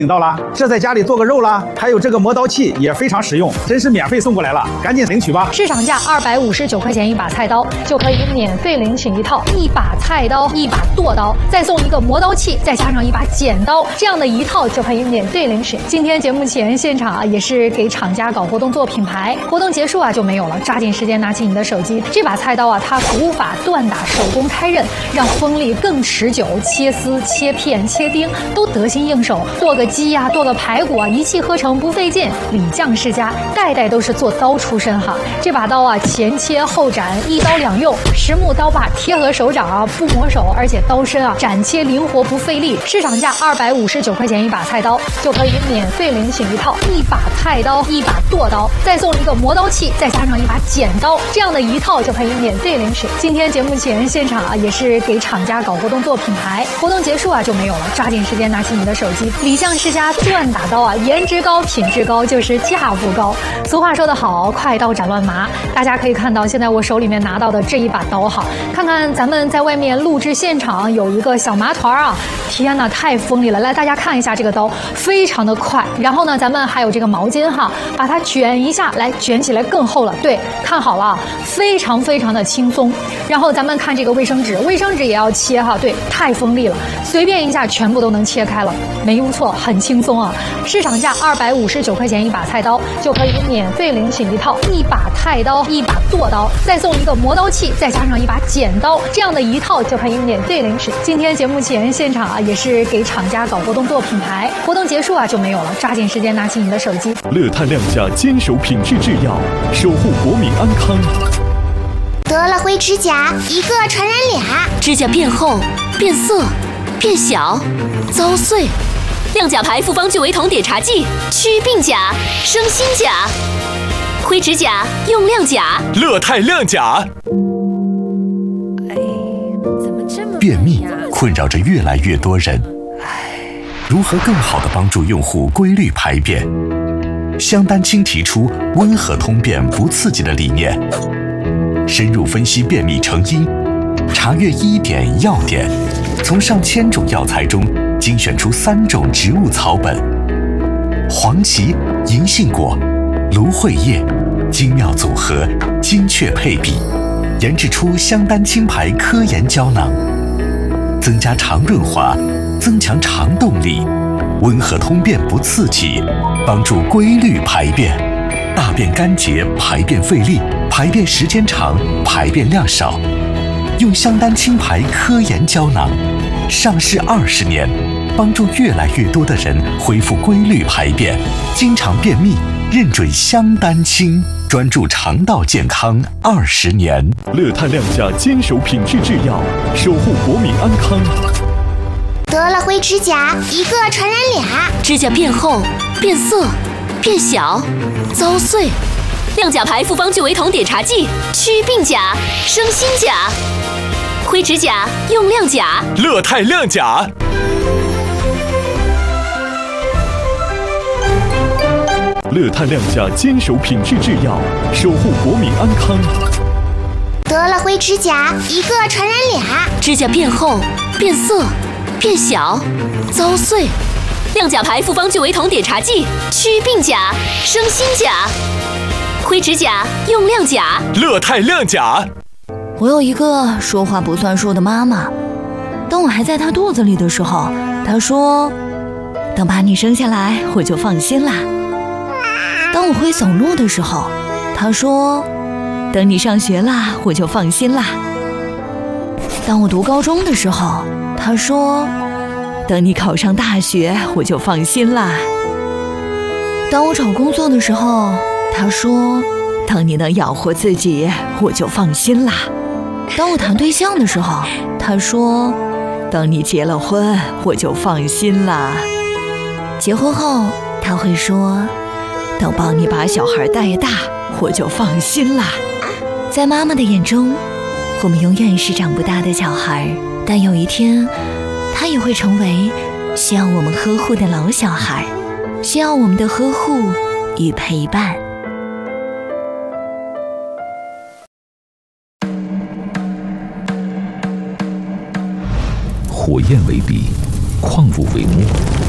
领到了，这在家里做个肉啦，还有这个磨刀器也非常实用，真是免费送过来了，赶紧领取吧！ 市场价259块钱一把菜刀，就可以免费领取一套一把菜刀、一把剁刀，再送一个磨刀器，再加上一把剪刀，这样的一套就可以免费领取。今天节目前现场也是给厂家搞活动做品牌，活动结束就没有了，抓紧时间拿起你的手机，这把菜刀它古法锻打，手工开刃，让锋利更持久，切丝、切片、切丁都得心应手，剁个鸡剁个排骨一气呵成，不费劲。李将世家代代都是做刀出身哈，这把刀前切后斩，一刀两用，实木刀把贴合手掌不磨手，而且刀身斩切灵活不费力。市场价259块钱一把菜刀，就可以免费领取一套一把菜刀、一把剁刀，再送一个磨刀器，再加上一把剪刀，这样的一套就可以免费领取。今天节目前现场也是给厂家搞活动做品牌，活动结束就没有了，抓紧时间拿起你的手机。李将世家锻打刀颜值高，品质高，就是价不高。俗话说得好，快刀斩乱麻。大家可以看到，现在我手里面拿到的这一把刀看看咱们在外面录制现场有一个小麻团天哪，太锋利了！来，大家看一下这个刀，非常的快。然后呢，咱们还有这个毛巾把它卷一下，来卷起来更厚了。对，看好了，非常非常的轻松。然后咱们看这个卫生纸，卫生纸也要切对，太锋利了，随便一下全部都能切开了，没用错，很轻松市场价259块钱一把菜刀，就可以免费领取一套一把菜刀、一把剁刀，再送一个磨刀器，再加上一把剪刀，这样的一套就可以免费领取。今天节目前现场也是给厂家搞活动做品牌，活动结束就没有了，抓紧时间拿起你的手机。 乐泰亮价坚守品质制药，守护国民安康。 得了灰指甲，一个传染俩， 指甲变厚、变色、变小、遭碎。亮甲牌复方聚维酮碘茶剂，祛病甲，生新甲。灰指甲用亮甲， 乐泰亮甲。 便秘困扰着越来越多人，如何更好地帮助用户规律排便？香丹青提出温和通便不刺激的理念，深入分析便秘成因，查阅医典药典，从上千种药材中精选出3种植物草本：黄芪、银杏果、芦荟叶，精妙组合，精确配比，研制出香丹青牌科研胶囊，增加肠润滑，增强肠动力，温和通便不刺激，帮助规律排便，大便干结，排便费力，排便时间长，排便量少。用香丹青牌科研胶囊，上市20年，帮助越来越多的人恢复规律排便，经常便秘，认准香丹青，专注肠道健康20年。 乐泰亮价坚守品质制药，守护国民安康。 得了灰指甲，一个传染俩， 指甲变厚、变色、变小、遭碎。亮甲牌复方聚维酮碘茶剂，祛病甲，生新甲。灰指甲用亮甲， 乐泰亮甲。乐泰亮价坚守品质制药，守护国民安康。 得了灰指甲，一个传染俩， 指甲变厚、变色、变小、遭碎。亮甲牌复方聚维酮碘茶剂，祛病甲，生新甲。灰指甲用亮甲， 乐泰亮甲。 我有一个说话不算数的妈妈，当我还在她肚子里的时候，她说：“等把你生下来，我就放心啦。”当我会走路的时候，她说：“等你上学啦，我就放心啦。”当我读高中的时候，她说：“等你考上大学，我就放心啦。”当我找工作的时候，她说：“等你能养活自己，我就放心啦。”当我谈对象的时候，她说：“等你结了婚，我就放心啦。”结婚后，她会说：“等帮你把小孩带大，我就放心啦。”在妈妈的眼中，我们永远是长不大的小孩，但有一天，她也会成为需要我们呵护的老小孩，需要我们的呵护与陪伴。 火焰为笔，矿物为墨，